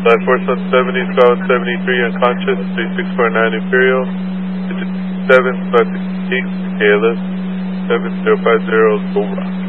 Line Force 170, Squad 173 unconscious, 3649 Imperial, digit 7, 568, KLS 7050, Go Rock.